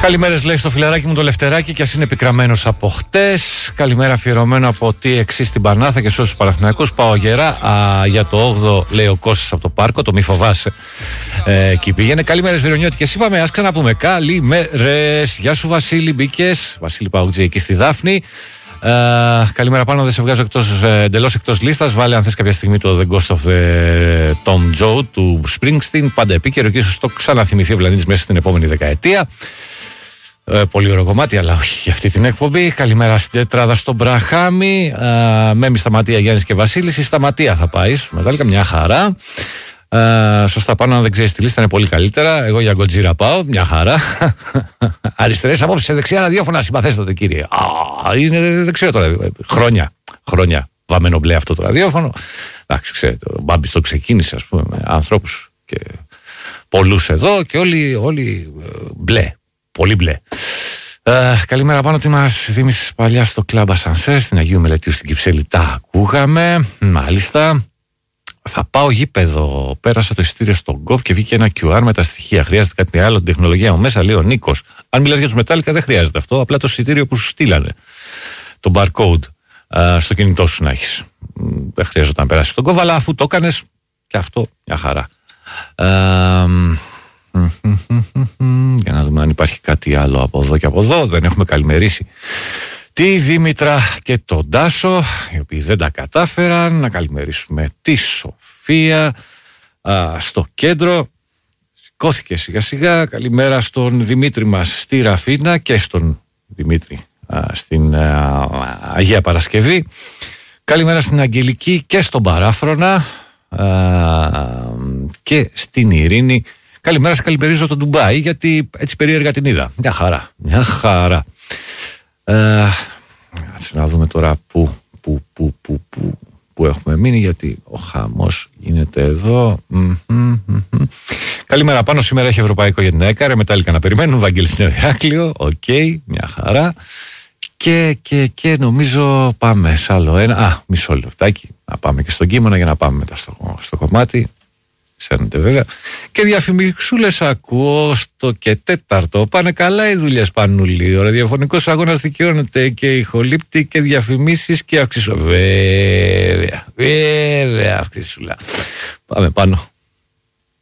Καλημέρες λέει στο φιλαράκι μου το Λευτεράκι και ας είναι επικραμμένος από χτες. Καλημέρα αφιερωμένο από TXC στην Πανάθα και σε όσους Παναθηναϊκούς. Πάω γερά για το 8ο λέει ο Κώστας από το Πάρκο, το μη φοβάσαι. Εκεί πήγαινε. Καλημέρες Βυρονιώτικες είπαμε, ας ξαναπούμε. Καλημέρες. Γεια σου Βασίλη, μπήκες. Βασίλη Παουτζή εκεί στη Δάφνη. Καλημέρα πάνω, δεν σε βγάζω εντελώς εκτός λίστας. Βάλε αν θες κάποια στιγμή το The Ghost of the Tom Joad του Springsteen. Πάντα επίκαιρο και ίσως το ξαναθυμηθεί ο πλανήτης μέσα στην επόμενη δεκαετία. Πολύ ωραίο κομμάτι, αλλά όχι για αυτή την εκπομπή. Καλημέρα στην τετράδα στον Μπραχάμι. Μέμι Σταματία, Γιάννης και Βασίλης. Η Σταματία θα πάει. Μετάλλικα μια χαρά. Σωστά πάνω, αν δεν ξέρεις τη λίστα είναι πολύ καλύτερα. Εγώ για Γκοτζίρα πάω, μια χαρά. Αριστερές απόψεις σε δεξιά ραδιόφωνα, συμπαθέστατε κύριε. Δεν ξέρω τώρα. Χρόνια βαμμένο μπλε αυτό το ραδιόφωνο. Εντάξει, ξέρετε, ο Μπάμπης το ξεκίνησε, ας πούμε, με ανθρώπους και πολλούς εδώ και όλοι μπλε. Πολύ μπλε. Καλημέρα πάνω, τι μας θύμισες παλιά στο κλαμπ Ασανσέρ στην Αγίου Μελετίου στην Κυψέλη. Τα ακούγαμε, μάλιστα. Θα πάω γήπεδο. Πέρασα το εισιτήριο στο Γκοφ και βγήκε ένα QR με τα στοιχεία. Χρειάζεται κάτι άλλο, την τεχνολογία μου μέσα, λέει ο Νίκος. Αν μιλάς για τους Μετάλλικα, δεν χρειάζεται αυτό. Απλά το εισιτήριο που σου στείλανε. Το barcode στο κινητό σου να έχεις. Δεν χρειάζεται να περάσει στον Γκοφ, αλλά αφού το έκανες, και αυτό μια χαρά. Για να δούμε αν υπάρχει κάτι άλλο από εδώ και από εδώ. Δεν έχουμε καλημερίσει τη Δήμητρα και τον Τάσο, οι οποίοι δεν τα κατάφεραν. Να καλημερίσουμε τη Σοφία στο κέντρο. Σηκώθηκε σιγά σιγά. Καλημέρα στον Δημήτρη μας στη Ραφίνα και στον Δημήτρη στην Αγία Παρασκευή. Καλημέρα στην Αγγελική και στον Παράφρονα και στην Ειρήνη. Καλημέρα, σε καλημερίζω το Ντουμπάι, γιατί έτσι περίεργα την είδα. Μια χαρά. Να δούμε τώρα που έχουμε μείνει, γιατί ο χαμός γίνεται εδώ. Καλημέρα πάνω, σήμερα έχει ευρωπαϊκό για την ΕΚΑΡΕ, Μετάλλικα να περιμένουν, Βαγγέλη στην Ηράκλειο, οκ, μια χαρά. Και νομίζω πάμε σε άλλο ένα, μισό λεπτάκι, να πάμε και στον Κίμωνα για να πάμε μετά στο κομμάτι. Ξέρετε βέβαια. Και διαφημισούλες ακούω στο και τέταρτο. Πάνε καλά οι δουλειές Πανούλη. Ο ραδιοφωνικός αγώνας δικαιώνεται και ηχολήπτη και διαφημίσεις και αυξήσου. Βέβαια αυξήσουλα. Πάμε πάνω.